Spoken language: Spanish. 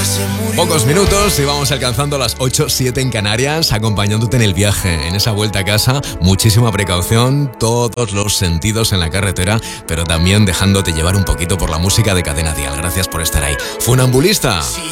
Pocos minutos y vamos alcanzando las 8:07 en Canarias, acompañándote en el viaje, en esa vuelta a casa. Muchísima precaución, todos los sentidos en la carretera, pero también dejándote llevar un poquito por la música de Cadena Dial. Gracias por estar ahí. Funambulista. Si